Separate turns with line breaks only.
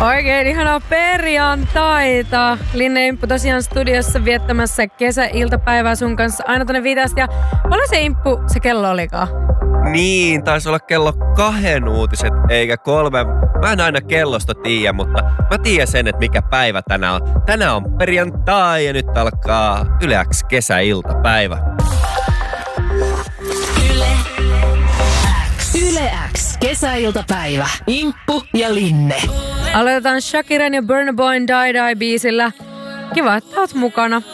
Oikein ihanaa perjantaita. Linne Imppu tosiaan studiossa viettämässä kesäiltapäivää sun kanssa aina tonne 5 ja paljon se Imppu se kello olikaan?
Niin, taisi olla kello 2 uutiset eikä 3. Mä en aina kellosta tiedä, mutta mä tiedän sen, että mikä päivä tänään on. Tänään on perjantai ja nyt alkaa Yle X kesäiltapäivä.
Yle X kesäiltapäivä. Imppu ja Linne.
Aloitetaan Shakiran ja Burna Boyn Die Die biisillä. Kiva, että oot mukana.